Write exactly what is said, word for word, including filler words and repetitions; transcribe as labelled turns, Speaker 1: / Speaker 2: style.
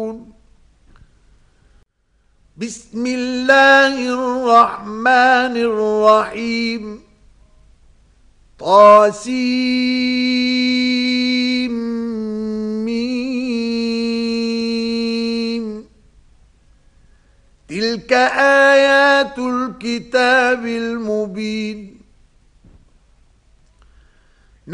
Speaker 1: بسم الله الرحمن الرحيم طاسيم ميم تلك آيات الكتاب المبين